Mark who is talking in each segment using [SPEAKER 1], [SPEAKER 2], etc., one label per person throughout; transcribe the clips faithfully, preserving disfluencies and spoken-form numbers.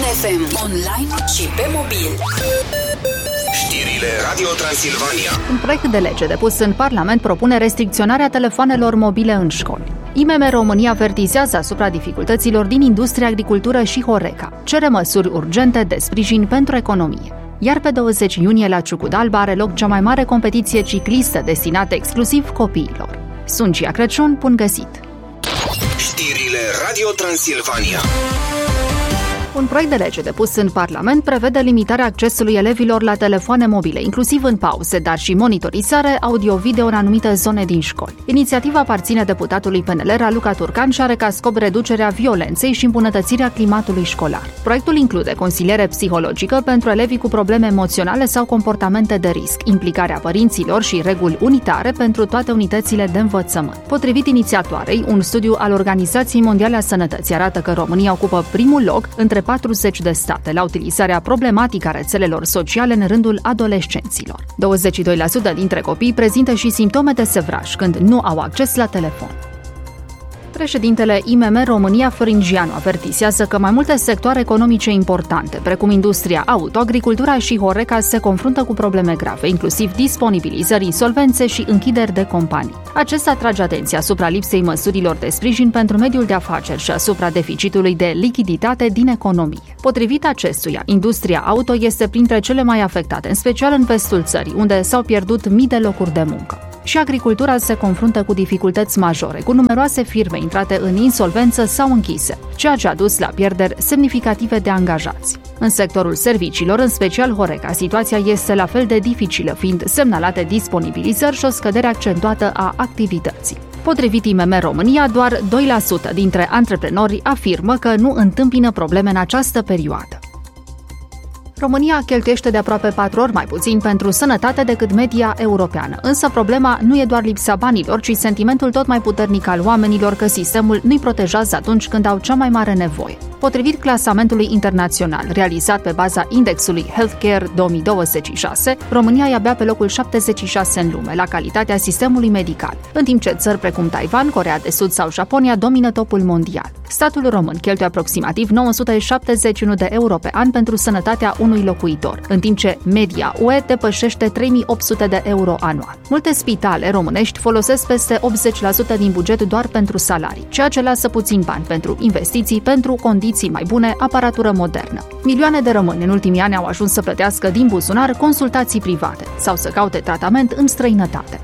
[SPEAKER 1] F M, online și pe mobil.
[SPEAKER 2] Știrile Radio Transilvania.
[SPEAKER 3] Un proiect de lege depus în Parlament propune restricționarea telefoanelor mobile în școli. I M M România avertizează asupra dificultăților din industria, agricultură și Horeca. Cere măsuri urgente de sprijin pentru economie. Iar pe douăzeci iunie la Ciucudalba are loc cea mai mare competiție ciclistă destinată exclusiv copiilor. Sunt Gia Crăciun, bun găsit!
[SPEAKER 2] Știrile Radio Transilvania.
[SPEAKER 3] Un proiect de lege depus în Parlament prevede limitarea accesului elevilor la telefoane mobile, inclusiv în pauze, dar și monitorizare audio-video în anumite zone din școli. Inițiativa aparține deputatului P N L Raluca Turcan și are ca scop reducerea violenței și îmbunătățirea climatului școlar. Proiectul include consiliere psihologică pentru elevii cu probleme emoționale sau comportamente de risc, implicarea părinților și reguli unitare pentru toate unitățile de învățământ. Potrivit inițiatoarei, un studiu al Organizației Mondiale a Sănătății arată că România ocupă primul loc între patruzeci de state la utilizarea problematică a rețelelor sociale în rândul adolescenților. douăzeci și doi la sută dintre copii prezintă și simptome de sevraj când nu au acces la telefon. Președintele I M M România Florin Gianu avertizează că mai multe sectoare economice importante, precum industria auto, agricultura și Horeca, se confruntă cu probleme grave, inclusiv disponibilizări, insolvențe și închideri de companii. Acesta atrage atenția asupra lipsei măsurilor de sprijin pentru mediul de afaceri și asupra deficitului de lichiditate din economie. Potrivit acestuia, industria auto este printre cele mai afectate, în special în vestul țării, unde s-au pierdut mii de locuri de muncă. Și agricultura se confruntă cu dificultăți majore, cu numeroase firme intrate în insolvență sau închise, ceea ce a dus la pierderi semnificative de angajați. În sectorul serviciilor, în special Horeca, situația este la fel de dificilă, fiind semnalate disponibilizări și o scădere accentuată a activității. Potrivit I M M România, doar doi la sută dintre antreprenori afirmă că nu întâmpină probleme în această perioadă. România cheltuiește de aproape patru ori mai puțin pentru sănătate decât media europeană, însă problema nu e doar lipsa banilor, ci sentimentul tot mai puternic al oamenilor că sistemul nu-i protejează atunci când au cea mai mare nevoie. Potrivit clasamentului internațional realizat pe baza indexului Healthcare două mii douăzeci și șase, România e abia pe locul șaptezeci și șase în lume la calitatea sistemului medical, în timp ce țări precum Taiwan, Coreea de Sud sau Japonia domină topul mondial. Statul român cheltuie aproximativ nouă sute șaptezeci și unu de euro pe an pentru sănătatea unui locuitor, în timp ce media U E depășește trei mii opt sute de euro anual. Multe spitale românești folosesc peste optzeci la sută din buget doar pentru salarii, ceea ce lasă puțin bani pentru investiții, pentru condiții mai bune, aparatură modernă. Milioane de români în ultimii ani au ajuns să plătească din buzunar consultații private sau să caute tratament în străinătate.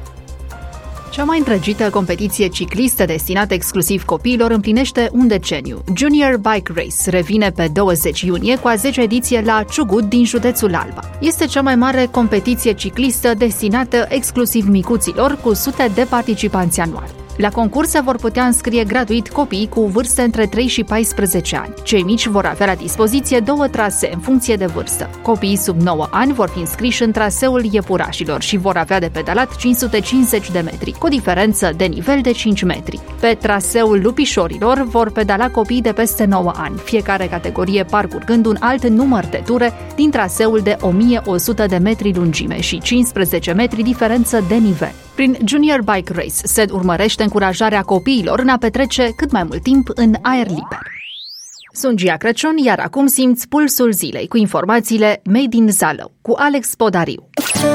[SPEAKER 3] Cea mai întregită competiție ciclistă destinată exclusiv copiilor împlinește un deceniu. Junior Bike Race revine pe douăzeci iunie cu a zecea ediție la Ciugud din județul Alba. Este cea mai mare competiție ciclistă destinată exclusiv micuților, cu sute de participanți anuali. La concurs se vor putea înscrie gratuit copiii cu vârste între trei și paisprezece ani. Cei mici vor avea la dispoziție două trasee în funcție de vârstă. Copiii sub nouă ani vor fi înscriși în traseul iepurașilor și vor avea de pedalat cinci sute cincizeci de metri, cu diferență de nivel de cinci metri. Pe traseul lupișorilor vor pedala copiii de peste nouă ani, fiecare categorie parcurgând un alt număr de ture din traseul de o mie o sută de metri lungime și cincisprezece metri diferență de nivel. Prin Junior Bike Race se urmărește încurajarea copiilor în a petrece cât mai mult timp în aer liber. Sunt Gia Crăciun, iar acum simți pulsul zilei cu informațiile Made in Zalău cu Alex Podariu.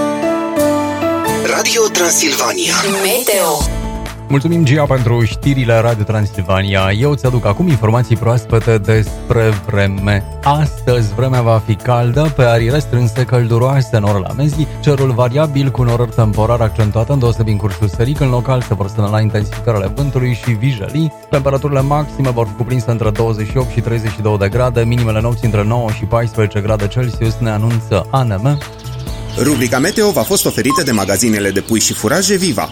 [SPEAKER 2] Radio Transilvania
[SPEAKER 1] Meteo.
[SPEAKER 4] Mulțumim, Gia, pentru știrile Radio Transilvania. Eu ți-aduc acum informații proaspete despre vreme. Astăzi vremea va fi caldă, pe arii restrânse, călduroase în orele amenzii, cerul variabil cu norări temporar accentuate îndeosebi în cursul serii, când local se vor semnala intensificările vântului și vijelii. Temperaturile maxime vor fi cuprinse între douăzeci și opt și treizeci și doi de grade, minimele nopții între nouă și paisprezece grade Celsius, ne anunță A N M.
[SPEAKER 5] Rubrica Meteo v-a fost oferită de magazinele de pui și furaje Viva.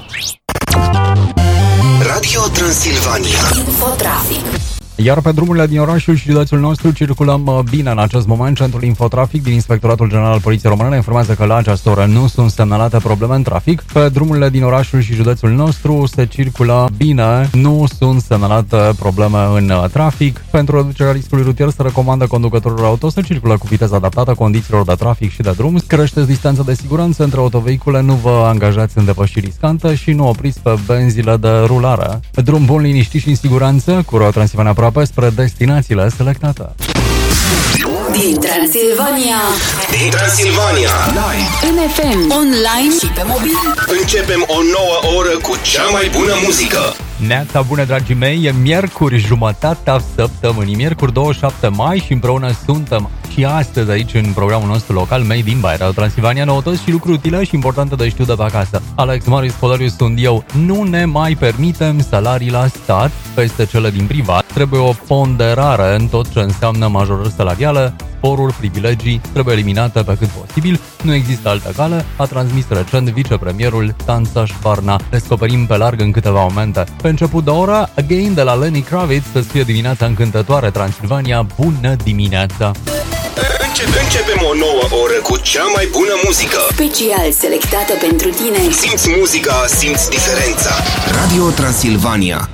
[SPEAKER 2] Radio Transilvania
[SPEAKER 1] Infotrafic.
[SPEAKER 4] Iar pe drumurile din orașul și județul nostru circulăm bine în acest moment. Centrul Infotrafic din Inspectoratul General al Poliției Române ne informează că la această oră nu sunt semnalate probleme în trafic. Pe drumurile din orașul și județul nostru se circulă bine, nu sunt semnalate probleme în trafic. Pentru reducerea riscului rutier se recomandă conducătorilor auto să circulă cu viteză adaptată condițiilor de trafic și de drum. Creșteți distanța de siguranță între autovehicule, nu vă angajați în depășiri riscante și nu opriți pe benzile de rulare. Drum bun, liniștit și în siguranță cu Road Transilvania aproape spre destinațiile selectate.
[SPEAKER 1] Din Transilvania.
[SPEAKER 2] Din Transilvania. Live.
[SPEAKER 1] În F M, online și pe mobil.
[SPEAKER 2] Începem o nouă oră cu cea mai bună muzică.
[SPEAKER 4] Neața bună, dragii mei, e miercuri, jumătatea săptămânii, miercuri douăzeci și șapte mai și împreună suntem și astăzi aici în programul nostru local Made in by Radio Transilvania, noutăți și lucruri utile și importante de știut de pe acasă. Alex Marius Polariu sunt eu. Nu ne mai permitem salarii la stat peste cele din privat. Trebuie o ponderare în tot ce înseamnă majorări salariale, sporuri, privilegii, trebuie eliminate pe cât posibil. Nu există altă cale, a transmis recent vicepremierul Tanțaș Barna. Descoperim pe larg în câteva momente. Pe început de oră, Again de la Lenny Kravitz, să fie dimineața încântătoare Transilvania. Bună dimineața!
[SPEAKER 2] Începem, începem o nouă oră cu cea mai bună muzică.
[SPEAKER 1] Special selectată pentru tine.
[SPEAKER 2] Simți muzica, simți diferența. Radio Transilvania.